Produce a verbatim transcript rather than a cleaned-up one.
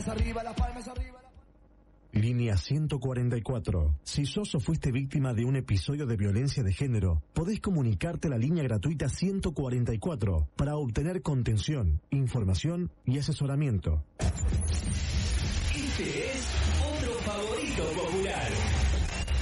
palmas arriba, las palmas arriba. Línea ciento cuarenta y cuatro. Si sos o fuiste víctima de un episodio de violencia de género, podés comunicarte a la línea gratuita ciento cuarenta y cuatro para obtener contención, información y asesoramiento. Este es otro favorito popular.